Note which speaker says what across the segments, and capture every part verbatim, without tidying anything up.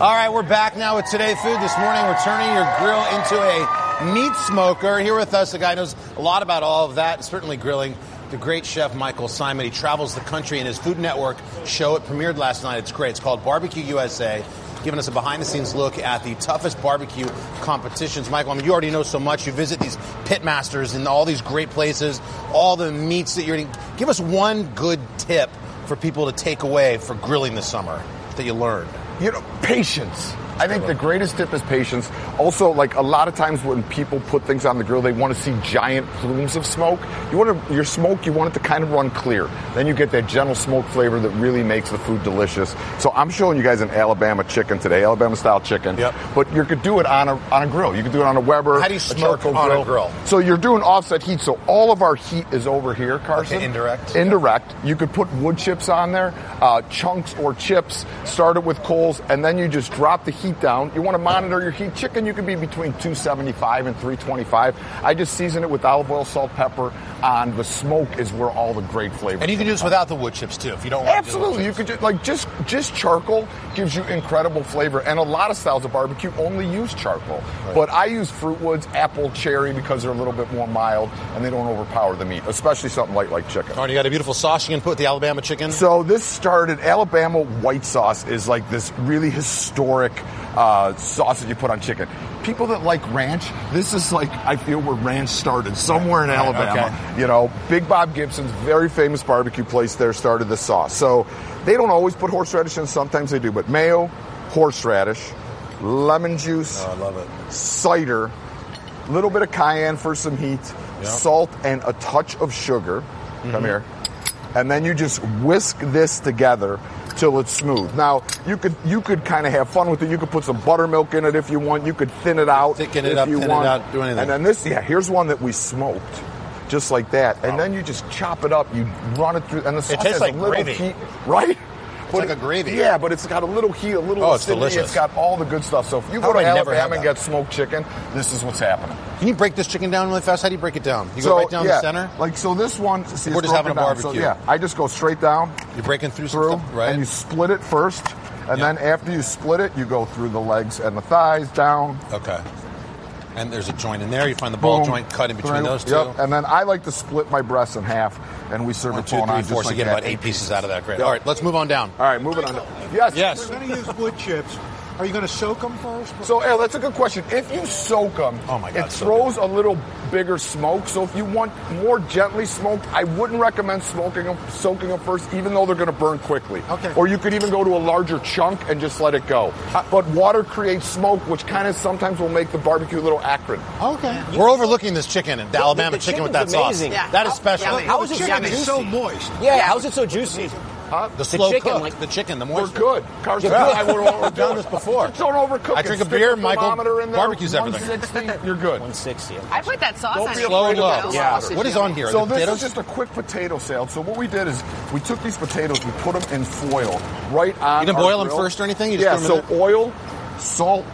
Speaker 1: All right, we're back now with Today Food. This morning, we're turning your grill into a meat smoker. Here with us, a guy who knows a lot about all of that, certainly grilling, the great chef Michael Symon. He travels the country in his Food Network show. It premiered last night. It's great. It's called Barbecue U S A, giving us a behind-the-scenes look at the toughest barbecue competitions. Michael, I mean, you already know so much. You visit these pit masters in all these great places, all the meats that you're eating. Give us one good tip for people to take away for grilling this summer that you learned.
Speaker 2: You know, patience. I think the greatest tip is patience. Also, like a lot of times when people put things on the grill, they want to see giant plumes of smoke. You want to, your smoke, you want it to kind of run clear. Then you get that gentle smoke flavor that really makes the food delicious. So I'm showing you guys an Alabama chicken today, Alabama style chicken.
Speaker 1: Yep.
Speaker 2: But you could do it on a on a grill. You could do it on a Weber.
Speaker 1: How do you smoke
Speaker 2: a charcoal
Speaker 1: on
Speaker 2: grill.
Speaker 1: a grill?
Speaker 2: So you're doing offset heat. So all of our heat is over here, Carson.
Speaker 1: Okay, indirect.
Speaker 2: Indirect. You could put wood chips on there, uh, chunks or chips. Start it with coals, and then you just drop the heat down. You want to monitor your heat. Chicken, you can be between two seventy-five and three twenty-five. I just season it with olive oil, salt, pepper. On the smoke is where all the great flavor.
Speaker 1: And you can do this without the wood chips too, if you don't want
Speaker 2: Absolutely,
Speaker 1: to.
Speaker 2: you could just, like just just charcoal gives you incredible flavor, and a lot of styles of barbecue only use charcoal. Right. But I use fruit woods, apple, cherry because they're a little bit more mild and they don't overpower the meat, especially something light like chicken.
Speaker 1: All right, you got a beautiful sauce you can put with the Alabama chicken.
Speaker 2: So this started Alabama white sauce is like this really historic uh, sauce that you put on chicken. People that like ranch, this is like, I feel where ranch started, somewhere in
Speaker 1: right,
Speaker 2: Alabama.
Speaker 1: okay.
Speaker 2: You know, Big Bob Gibson's very famous barbecue place there started this sauce. So they don't always put horseradish in, sometimes they do, but mayo, horseradish, lemon juice,
Speaker 1: oh, I love it.
Speaker 2: cider, a little bit of cayenne for some heat, yep. salt, and a touch of sugar. Mm-hmm. Come here. And then you just whisk this together till it's smooth. Now, you could you could kind of have fun with it. You could put some buttermilk in it if you want. You could thin it out
Speaker 1: Thicken
Speaker 2: if
Speaker 1: it up,
Speaker 2: you
Speaker 1: thin
Speaker 2: want.
Speaker 1: it out, do anything.
Speaker 2: And then this, yeah, here's one that we smoked, just like that. And
Speaker 1: oh.
Speaker 2: then you just chop it up. You run it through, and the sauce
Speaker 1: it tastes
Speaker 2: has
Speaker 1: like
Speaker 2: a little
Speaker 1: gravy.
Speaker 2: heat, right?
Speaker 1: It's like a gravy.
Speaker 2: Yeah, but it's got a little heat, a little
Speaker 1: oh, it's
Speaker 2: acidity.
Speaker 1: delicious.
Speaker 2: It's got all the good stuff. So if you
Speaker 1: How
Speaker 2: go to
Speaker 1: I never
Speaker 2: Alabama and get smoked chicken, this is what's happening.
Speaker 1: Can you break this chicken down really fast? How do you break it down? You
Speaker 2: so,
Speaker 1: go right down
Speaker 2: yeah,
Speaker 1: the center?
Speaker 2: Like, so this one, see,
Speaker 1: we're
Speaker 2: it's
Speaker 1: just having a
Speaker 2: down.
Speaker 1: barbecue.
Speaker 2: So, yeah, I just go straight down.
Speaker 1: You're breaking through,
Speaker 2: through
Speaker 1: some stuff, right?
Speaker 2: And you split it first. And
Speaker 1: yeah.
Speaker 2: then after you split it, you go through the legs and the thighs down.
Speaker 1: Okay. And there's a joint in there. You find the ball
Speaker 2: Boom.
Speaker 1: joint cut in between
Speaker 2: Three.
Speaker 1: those two.
Speaker 2: Yep. And then I like to split my breasts in half, and we serve
Speaker 1: One,
Speaker 2: it
Speaker 1: two,
Speaker 2: going
Speaker 1: three,
Speaker 2: on
Speaker 1: four.
Speaker 2: just
Speaker 1: So
Speaker 2: like
Speaker 1: you get
Speaker 2: that.
Speaker 1: about eight pieces out of that. Great.
Speaker 2: Yep.
Speaker 1: All right, let's move on down.
Speaker 2: All right, moving on. Yes.
Speaker 1: Yes.
Speaker 3: We're going to use wood chips. Are you going to soak them first?
Speaker 2: So, Al, that's a good question. If you soak them,
Speaker 1: oh my God,
Speaker 2: it
Speaker 1: so
Speaker 2: throws
Speaker 1: good.
Speaker 2: a little bigger smoke. So if you want more gently smoked, I wouldn't recommend smoking them, soaking them first, even though they're going to burn quickly.
Speaker 3: Okay.
Speaker 2: Or you could even go to a larger chunk and just let it go. But water creates smoke, which kind of sometimes will make the barbecue a little acrid.
Speaker 3: Okay.
Speaker 1: We're overlooking this chicken, the Alabama
Speaker 4: the
Speaker 1: chicken with
Speaker 4: chicken's
Speaker 1: that
Speaker 4: amazing.
Speaker 1: sauce.
Speaker 4: Yeah.
Speaker 1: That is special.
Speaker 4: Yeah, how is
Speaker 3: the
Speaker 4: it
Speaker 3: chicken
Speaker 4: juicy?
Speaker 3: is so moist.
Speaker 4: Yeah, how's it so juicy?
Speaker 2: Huh?
Speaker 1: The slow
Speaker 4: chicken,
Speaker 1: cook,
Speaker 4: like-
Speaker 1: the chicken, the
Speaker 2: We're
Speaker 1: moisture.
Speaker 2: good. Carson,
Speaker 1: Yeah.
Speaker 2: I would overdo
Speaker 1: We've done
Speaker 2: it.
Speaker 1: this before.
Speaker 2: Just don't overcook
Speaker 1: I
Speaker 2: it.
Speaker 1: drink a
Speaker 2: Stick
Speaker 1: beer,
Speaker 2: the
Speaker 1: Michael.
Speaker 2: thermometer in there,
Speaker 1: Barbecue's everything.
Speaker 2: one sixty, you're good.
Speaker 4: one sixty.
Speaker 5: I put that sauce
Speaker 2: Don't
Speaker 5: on
Speaker 2: be
Speaker 5: it.
Speaker 1: Slow and
Speaker 2: afraid
Speaker 1: low.
Speaker 2: of
Speaker 1: Yeah.
Speaker 2: water.
Speaker 1: What is on here?
Speaker 2: So
Speaker 1: the
Speaker 2: this
Speaker 1: potatoes?
Speaker 2: is just a quick potato salad. So what we did is we took these potatoes, we put them in foil right on.
Speaker 1: You didn't
Speaker 2: our
Speaker 1: boil them
Speaker 2: grill.
Speaker 1: first or anything? You just
Speaker 2: yeah.
Speaker 1: threw them
Speaker 2: So
Speaker 1: in
Speaker 2: oil, salt.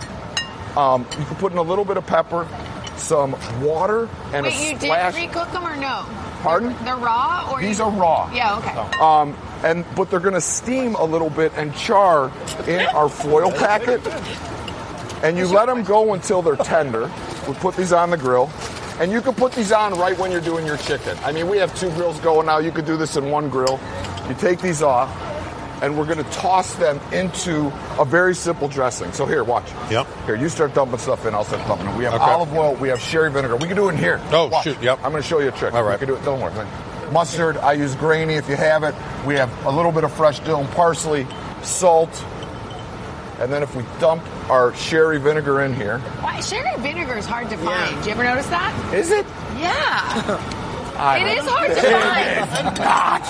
Speaker 2: Um, you can put in a little bit of pepper, some water, and
Speaker 5: Wait,
Speaker 2: a
Speaker 5: you did
Speaker 2: splash.
Speaker 5: pre-cook them or no?
Speaker 2: Pardon?
Speaker 5: They're raw or
Speaker 2: These
Speaker 5: you...
Speaker 2: are raw.
Speaker 5: Yeah, okay.
Speaker 2: Um, and but they're going to steam a little bit and char in our foil packet. And you let them go until they're tender. We put these on the grill. And you can put these on right when you're doing your chicken. I mean, we have two grills going now. You could do this in one grill. You take these off, and we're going to toss them into a very simple dressing. So here, watch.
Speaker 1: Yep.
Speaker 2: Here, you start dumping stuff in. I'll start dumping it. We have
Speaker 1: Okay.
Speaker 2: olive oil. We have sherry vinegar. We can do it in here.
Speaker 1: Oh,
Speaker 2: Watch.
Speaker 1: shoot, yep.
Speaker 2: I'm going to show you a trick.
Speaker 1: All right.
Speaker 2: We can do it. Don't worry. Mustard. I use grainy if you have it. We have a little bit of fresh dill and parsley, salt, and then if we dump our sherry vinegar in here.
Speaker 5: Why, sherry vinegar is hard to find. Do you ever notice that?
Speaker 2: Is it?
Speaker 5: Yeah.
Speaker 2: I
Speaker 5: It
Speaker 2: don't
Speaker 5: is hard to
Speaker 2: think
Speaker 5: find.
Speaker 2: it's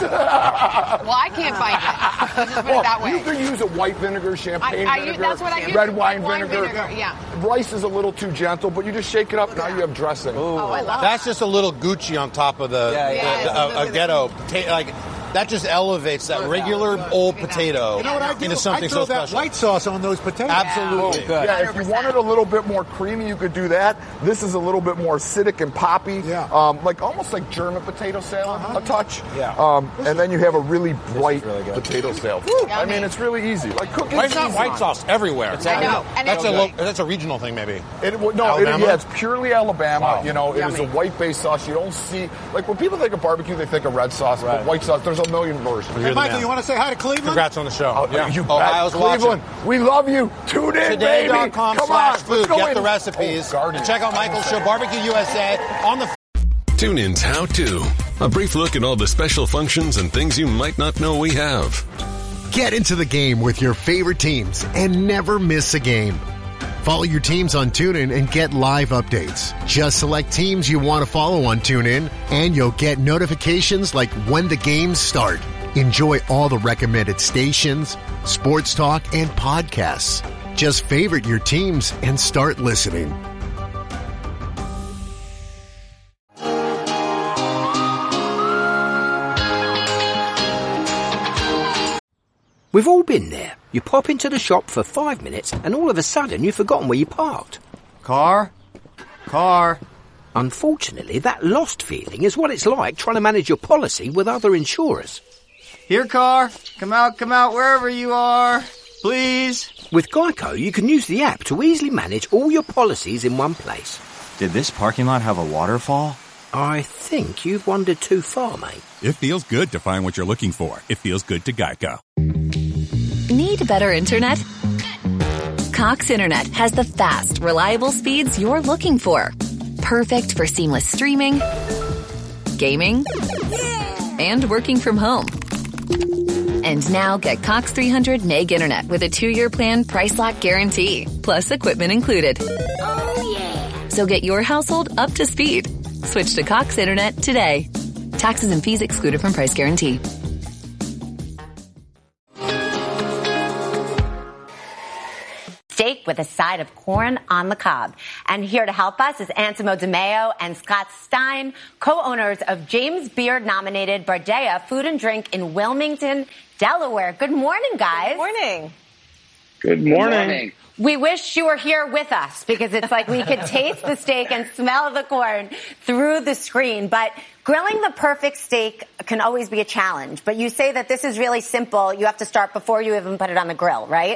Speaker 2: not.
Speaker 5: Well, I can't find it. Let's just put
Speaker 2: Well,
Speaker 5: it that way.
Speaker 2: you can use a white vinegar, champagne
Speaker 5: I- I use-
Speaker 2: vinegar,
Speaker 5: that's what I use,
Speaker 2: red wine,
Speaker 5: wine
Speaker 2: vinegar.
Speaker 5: vinegar, yeah.
Speaker 2: Rice is a little too gentle, but you just shake it up. Now you have dressing.
Speaker 5: Oh, I love
Speaker 1: That's just a little Gucci on top of the,
Speaker 4: Yeah,
Speaker 1: the-
Speaker 4: yeah.
Speaker 1: the- a, a ghetto. Ta- like that just elevates that regular old potato
Speaker 3: You know what I do?
Speaker 1: into something
Speaker 3: I throw
Speaker 1: so
Speaker 3: that
Speaker 1: special.
Speaker 3: white sauce on those potatoes.
Speaker 1: Absolutely.
Speaker 2: Oh, yeah, if you wanted a little bit more creamy, you could do that. This is a little bit more acidic and poppy.
Speaker 3: Yeah.
Speaker 2: Um, like almost like German potato salad,
Speaker 3: Uh-huh.
Speaker 2: a touch.
Speaker 1: Yeah.
Speaker 2: Um, and then you have a really bright
Speaker 4: really good.
Speaker 2: potato salad. I mean, it's really easy. Like cooking
Speaker 1: Why is not
Speaker 2: cheese
Speaker 1: white
Speaker 2: on.
Speaker 1: sauce everywhere?
Speaker 5: I know. And
Speaker 1: That's a
Speaker 5: it's-
Speaker 1: lo- that's a regional thing, maybe.
Speaker 2: It, well, no, it,
Speaker 1: Alabama?
Speaker 2: yeah, it's purely Alabama.
Speaker 1: Wow.
Speaker 2: You know, it is a
Speaker 5: Yummy.
Speaker 2: white-based sauce. You don't see, like when people think of barbecue, they think of red sauce, but white sauce. There's a million versions.
Speaker 1: You're
Speaker 3: Hey,
Speaker 1: the
Speaker 3: Michael,
Speaker 1: man.
Speaker 3: you want to say hi to Cleveland?
Speaker 1: Congrats on the show.
Speaker 2: Oh,
Speaker 1: Yeah.
Speaker 2: you
Speaker 1: Ohio's
Speaker 2: bet. Cleveland,
Speaker 1: watching.
Speaker 2: we love you. Tune in,
Speaker 1: Today
Speaker 2: baby.
Speaker 1: dot com
Speaker 2: Come
Speaker 1: slash
Speaker 2: on,
Speaker 1: food.
Speaker 2: let's go
Speaker 1: Get
Speaker 2: in.
Speaker 1: the recipes.
Speaker 2: Oh, Guardian.
Speaker 1: And check out Michael's show, Barbecue U S A, on the
Speaker 6: TuneIn's How To. A brief look at all the special functions and things you might not know we have.
Speaker 7: Get into the game with your favorite teams and never miss a game. Follow your teams on TuneIn and get live updates. Just select teams you want to follow on TuneIn, and you'll get notifications like when the games start. Enjoy all the recommended stations, sports talk, and podcasts. Just favorite your teams and start listening.
Speaker 8: We've all been there. You pop into the shop for five minutes and all of a sudden you've forgotten where you parked.
Speaker 4: Car? Car?
Speaker 8: Unfortunately, that lost feeling is what it's like trying to manage your policy with other insurers.
Speaker 4: Here, car. Come out, come out, wherever you are. Please.
Speaker 8: With Geico, you can use the app to easily manage all your policies in one place.
Speaker 4: Did this parking lot have a waterfall?
Speaker 8: I think you've wandered too far, mate.
Speaker 9: It feels good to find what you're looking for. It feels good to Geico.
Speaker 10: Need better internet? Cox Internet has the fast, reliable speeds you're looking for. Perfect for seamless streaming, gaming, and working from home. And now get Cox three hundred meg internet with a two-year plan price lock guarantee, plus equipment included. Oh, yeah. So get your household up to speed. Switch to Cox Internet today. Taxes and fees excluded from price guarantee.
Speaker 11: Steak with a side of corn on the cob. And here to help us is Antimo DeMeo and Scott Stein, co-owners of James Beard-nominated Bardea Food and Drink in Wilmington, Delaware. Good morning, guys.
Speaker 5: Good morning.
Speaker 12: Good morning.
Speaker 11: We wish you were here with us because it's like we could taste the steak and smell the corn through the screen. But grilling the perfect steak can always be a challenge. But you say that this is really simple. You have to start before you even put it on the grill, right?